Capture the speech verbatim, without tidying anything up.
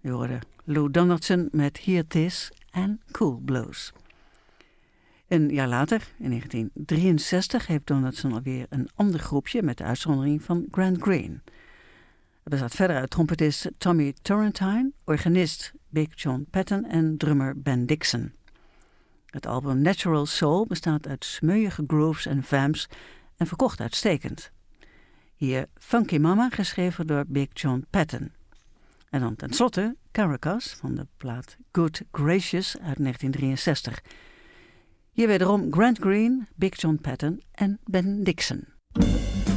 U hoorde Lou Donaldson met Here 'Tis en Cool Blues. Een jaar later, in negentien drieënzestig, heeft Donaldson alweer een ander groepje met de uitzondering van Grant Green. Het bestaat verder uit trompetist Tommy Turrentine, organist Big John Patton en drummer Ben Dixon. Het album Natural Soul bestaat uit smeuïge grooves en vamps en verkocht uitstekend. Hier Funky Mama, geschreven door Big John Patton. En dan tenslotte Caracas van de plaat Good Gracious uit negentien drieënzestig. Hier wederom Grant Green, Big John Patton en Ben Dixon.